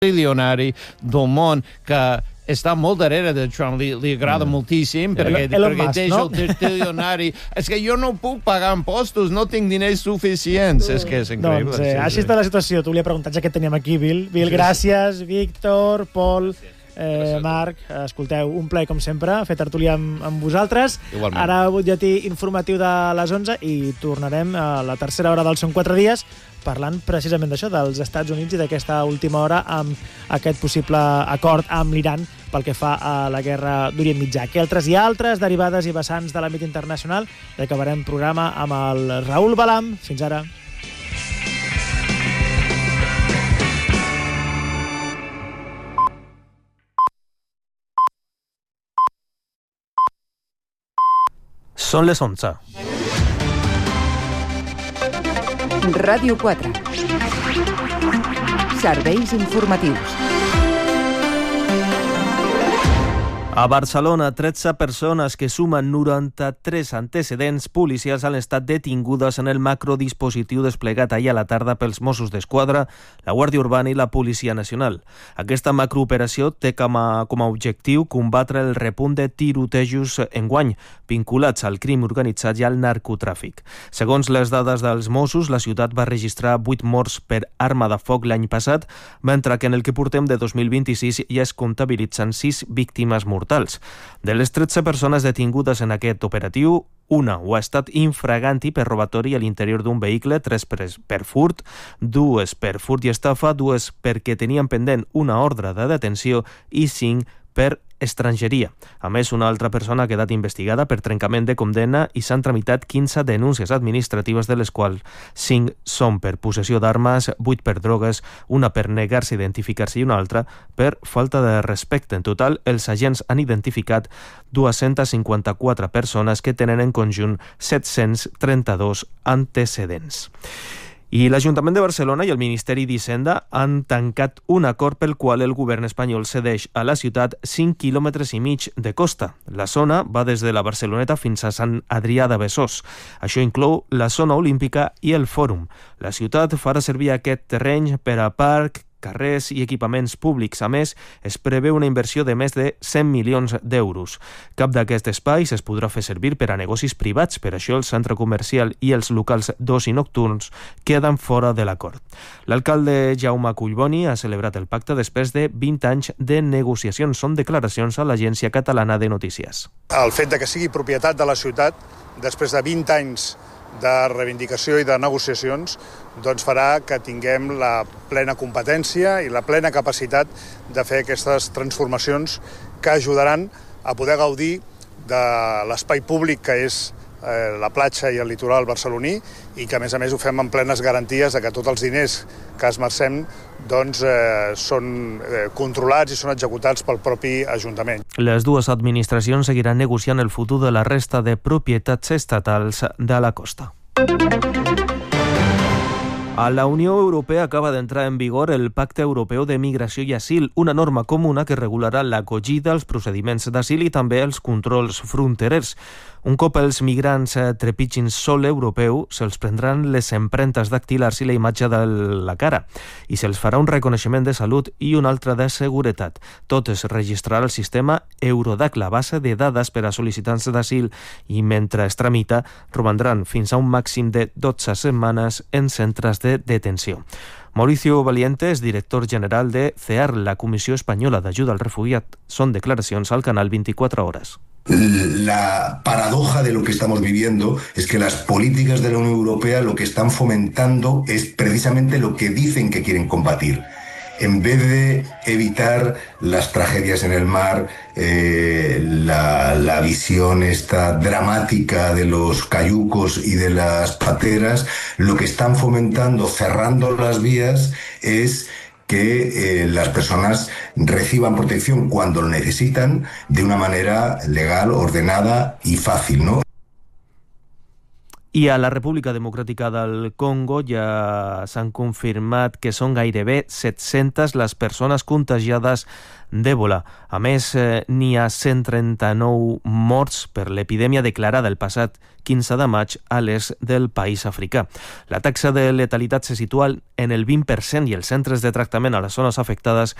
trilionari del món que està molt darrere de Trump, li agrada moltíssim perquè deixa el trilionari. És que jo no puc pagar impostos, no tinc diners suficients. És que és increïble. Doncs així està la situació. Tu volia preguntar, ja que teníem aquí, Bill. Bill, gràcies. Víctor, Pol, Marc, escolteu, un plaer com sempre fer tertúlia amb vosaltres. Igualment. Ara butlletí informatiu de les 11 i tornarem a la tercera hora del Són 4 dies parlant precisament d'això, dels Estats Units i d'aquesta última hora amb aquest possible acord amb l'Iran pel que fa a la guerra d'Orient Mitjà. Que altres i altres derivades i vessants de l'àmbit internacional, i acabarem programa amb el Raül Balam. Fins ara. Són les 11. Ràdio 4. Serveis informatius. A Barcelona, 13 persones que sumen 93 antecedents policials han estat detingudes en el macrodispositiu desplegat ahir a la tarda pels Mossos d'Esquadra, la Guàrdia Urbana i la Policia Nacional. Aquesta macrooperació té com a objectiu combatre el repunt de tirotejos enguany, vinculats al crim organitzat i al narcotràfic. Segons les dades dels Mossos, la ciutat va registrar 8 morts per arma de foc l'any passat, mentre que en el que portem de 2026 ja es comptabilitzen 6 víctimes mortals. De les 13 persones detingudes en aquest operatiu, una ho ha estat infraganti per robatori a l'interior d'un vehicle, 3 per furt, 2 per furt i estafa, 2 perquè tenien pendent una ordre de detenció i 5 per estrangeria. A més, una altra persona ha quedat investigada per trencament de condemna i s'han tramitat 15 denúncies administratives, de les quals 5 són per possessió d'armes, 8 per drogues, una per negar-se a identificar-se i una altra per falta de respecte. En total, els agents han identificat 254 persones que tenen en conjunt 732 antecedents. I l'Ajuntament de Barcelona i el Ministeri d'Hisenda han tancat un acord pel qual el govern espanyol cedeix a la ciutat 5,5 quilòmetres de costa. La zona va des de la Barceloneta fins a Sant Adrià de Besòs. Això inclou la zona olímpica i el fòrum. La ciutat farà servir aquest terreny per a parc, carrers i equipaments públics. A més, es preveu una inversió de més de 100 milions d'euros. Cap d'aquests espais es podrà fer servir per a negocis privats, per això el centre comercial i els locals d'oci nocturns queden fora de l'acord. L'alcalde Jaume Collboni ha celebrat el pacte després de 20 anys de negociacions. Són declaracions a l'Agència Catalana de Notícies. El fet de que sigui propietat de la ciutat, després de 20 anys de reivindicació i de negociacions, doncs farà que tinguem la plena competència i la plena capacitat de fer aquestes transformacions que ajudaran a poder gaudir de l'espai públic que és la platja i el litoral barceloní, i que a més ho fem amb plenes garanties de que tots els diners que esmercem doncs, són controlats i són executats pel propi Ajuntament. Les dues administracions seguiran negociant el futur de la resta de propietats estatals de la costa. A la Unió Europea acaba d'entrar en vigor el Pacte Europeu de Migració i Asil, una norma comuna que regularà l'acollida, els procediments d'asil i també els controls fronterers. Un cop els migrants trepitgin sol europeu, se'ls prendran les empremtes dactilars i la imatge de la cara, i se'ls farà un reconeixement de salut i un altre de seguretat. Tot es registrarà al sistema Eurodac, la base de dades per a sol·licitants d'asil, i mentre es tramita, romandran fins a un màxim de 12 setmanes en centres de detenció. Mauricio Valiente és director general de CEAR, la Comissió Espanyola d'Ajuda al Refugiat. Són declaracions al canal 24 Hores. La paradoja de lo que estamos viviendo es que las políticas de la Unión Europea lo que están fomentando es precisamente lo que dicen que quieren combatir. En vez de evitar las tragedias en el mar, la visión esta dramática de los cayucos y de las pateras, lo que están fomentando, cerrando las vías, es que las personas reciban protección cuando lo necesitan de una manera legal, ordenada y fácil, ¿no? I a la República Democràtica del Congo ja s'han confirmat que són gairebé 700 les persones contagiades d'Ebola. A més, n'hi ha 139 morts per l'epidèmia declarada el passat 15 de maig a l'est del país africà. La taxa de letalitat se situa en el 20% i els centres de tractament a les zones afectades